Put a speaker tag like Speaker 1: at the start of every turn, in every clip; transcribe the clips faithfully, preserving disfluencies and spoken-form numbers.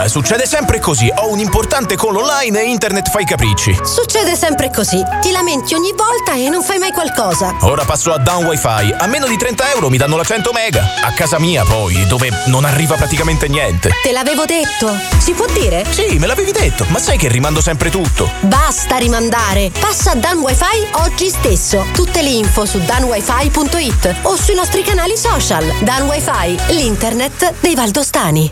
Speaker 1: Ah, succede sempre così. Ho un importante call online e internet fa i capricci.
Speaker 2: Succede sempre così. Ti lamenti ogni volta e non fai mai qualcosa.
Speaker 1: Ora passo a Down Wi-Fi. A meno di trenta euro mi danno la cento mega. A casa mia poi, dove non arriva praticamente niente.
Speaker 2: Te l'avevo detto. Si può dire?
Speaker 1: Sì, me l'avevi detto. Ma sai che rimando sempre tutto.
Speaker 2: Basta rimandare. Passa a Dan Wi-Fi oggi stesso. Tutte le info su dan wifi punto it o sui nostri canali social. Dan Wi-Fi, l'internet dei valdostani.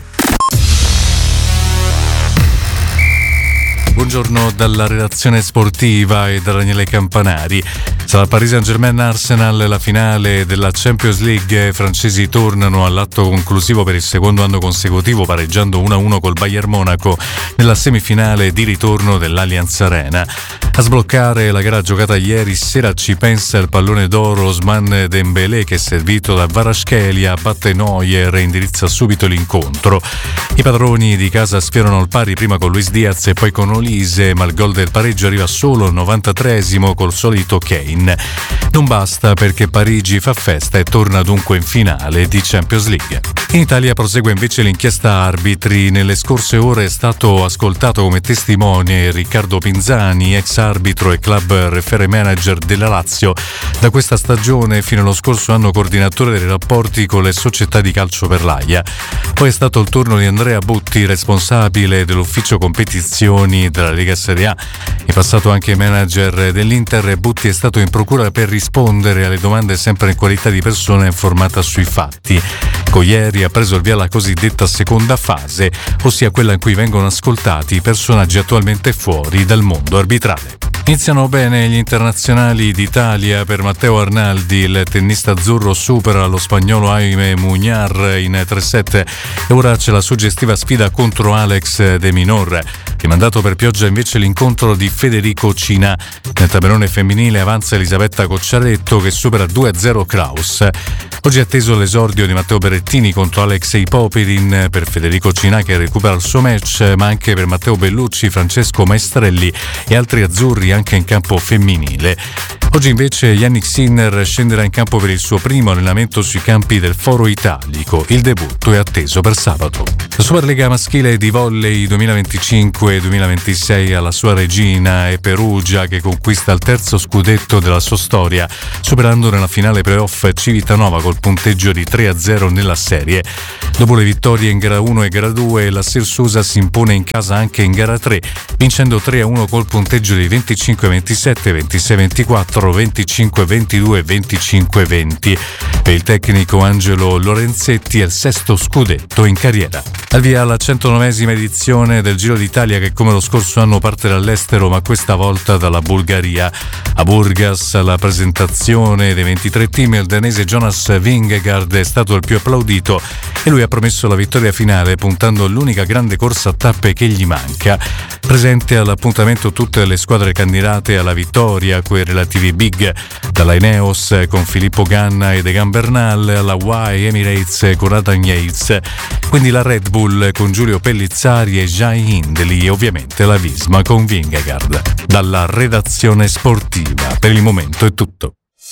Speaker 3: Buongiorno dalla redazione sportiva e da Daniele Campanari. Sarà Paris Saint-Germain Arsenal la finale della Champions League. I francesi tornano all'atto conclusivo per il secondo anno consecutivo, pareggiando uno a uno col Bayern Monaco nella semifinale di ritorno dell'Allianz Arena. A sbloccare la gara giocata ieri sera ci pensa il pallone d'oro Ousmane Dembélé, che servito da Kvaratskhelia batte Neuer e indirizza subito l'incontro. I padroni di casa sfiorano il pari prima con Luis Diaz e poi con Olise, ma il gol del pareggio arriva solo al novantatreesimo col solito Kane. Non basta, perché Parigi fa festa e torna dunque in finale di Champions League. In Italia prosegue invece l'inchiesta arbitri. Nelle scorse ore è stato ascoltato come testimone Riccardo Pinzani, ex arbitro e club referee manager della Lazio, da questa stagione fino allo scorso anno coordinatore dei rapporti con le società di calcio per l'Aia. Poi è stato il turno di Andrea Butti, responsabile dell'ufficio competizioni della Lega Serie A. In passato anche manager dell'Inter, Butti è stato in procura per rispondere alle domande sempre in qualità di persona informata sui fatti. Con ieri ha preso il via la cosiddetta seconda fase, ossia quella in cui vengono ascoltati i personaggi attualmente fuori dal mondo arbitrale. Iniziano bene gli internazionali d'Italia. Per Matteo Arnaldi, il tennista azzurro supera lo spagnolo Jaime Muñar in tre set e ora c'è la suggestiva sfida contro Alex De Minaur. Rimandato per pioggia invece l'incontro di Federico Cina. Nel tabellone femminile avanza Elisabetta Cocciaretto, che supera due a zero Kraus. Oggi è atteso l'esordio di Matteo Berrettini contro Alexei Popirin, per Federico Cina che recupera il suo match, ma anche per Matteo Bellucci, Francesco Maestrelli e altri azzurri anche in campo femminile. Oggi invece Yannick Sinner scenderà in campo per il suo primo allenamento sui campi del Foro Italico. Il debutto è atteso per sabato. La Superlega maschile di volley duemilaventicinque duemilaventisei alla sua regina è Perugia, che conquista il terzo scudetto della sua storia, superando nella finale playoff Civitanova col punteggio di tre a zero nella serie. Dopo le vittorie in gara uno e gara due, la Sirsusa si impone in casa anche in gara tre, vincendo tre a uno col punteggio di venticinque a ventisette, ventisei a ventiquattro, venticinque a ventidue e venticinque a venti. Per il tecnico Angelo Lorenzetti è il sesto scudetto in carriera. Al via la centonovesima edizione del Giro d'Italia, che come lo scorso anno parte dall'estero, ma questa volta dalla Bulgaria. A Burgas, alla presentazione dei ventitré team, il danese Jonas Vingegaard è stato il più applaudito e lui ha promesso la vittoria finale, puntando all'unica grande corsa a tappe che gli manca. Presente all'appuntamento tutte le squadre candidate alla vittoria, quei relativi big, dalla Ineos con Filippo Ganna e Egan Bernal alla Y Emirates con Adam Yates, quindi la Red Bull con Giulio Pellizzari e Jai Hindley e ovviamente la Visma con Vingegaard. Dalla redazione sportiva per il momento è tutto.